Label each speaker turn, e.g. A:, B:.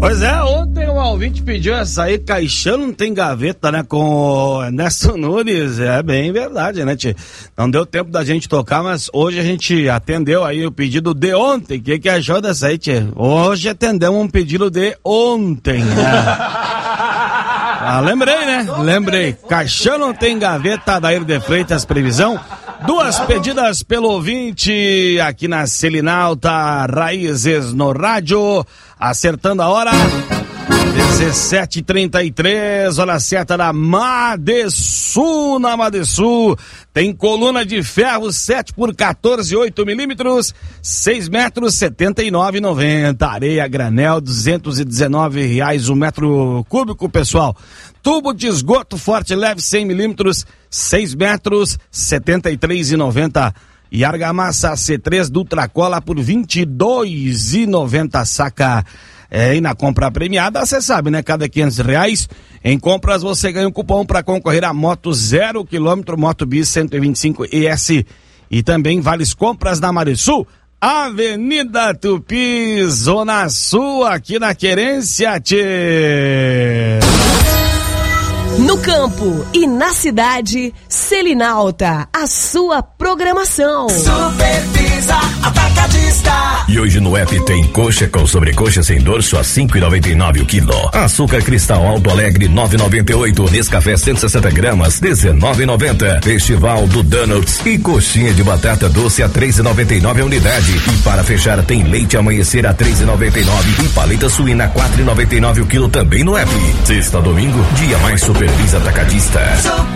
A: Pois é, ontem um ouvinte pediu essa aí, Caixão não tem gaveta, né, com o Ernesto Nunes, é bem verdade, né, tchê? Não deu tempo da gente tocar, mas hoje a gente atendeu aí o pedido de ontem. O que achou dessa aí, tchê? Hoje atendemos um pedido de ontem, né? Lembrei, né? Lembrei. Caixão não tem gaveta, Daír de Freitas, previsão. 2 pedidas pelo ouvinte aqui na Selinalta, Raízes no rádio, acertando a hora, 17h33, hora certa da Madesul. Na Madesul tem coluna de ferro 7 por 14, 8 milímetros, 6 metros, R$79,90. Areia granel, R$219 o metro cúbico, pessoal. Tubo de esgoto forte leve 100 milímetros, 6 metros, R$73,90. E argamassa C3 Dutracola por R$22,90 saca. E na compra premiada, você sabe, né? Cada R$500 em compras você ganha um cupom para concorrer a moto 0 km, Moto Bis 125 ES. E também vales compras na Maresul, Avenida Tupi, Zona Sul, aqui na Querência, tchê.
B: No campo e na cidade, Selinalta, a sua programação.
C: Supervisa Atacadista.
D: E hoje no app tem coxa com sobrecoxa sem dorso a R$5,99 o quilo. Açúcar Cristal Alto Alegre 9,98. Nescafé 160 gramas 19,90. Festival do Donuts e coxinha de batata doce a R$3,99 a unidade. E para fechar tem leite amanhecer a R$3,99 e paleta suína a R$4,99 o quilo também no app. Sexta a domingo, dia mais Supervisa Atacadista.